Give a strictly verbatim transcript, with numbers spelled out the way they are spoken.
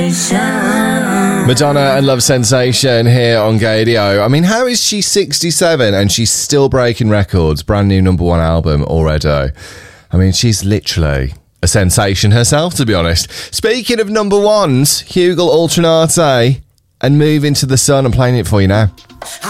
Madonna and Love Sensation here on Gadio. I mean, how is she sixty-seven and she's still breaking records? Brand new number one album already. I mean, she's literally a sensation herself, to be honest. Speaking of number ones, Hugel Alternate and Move Into the Sun. I'm playing it for you now.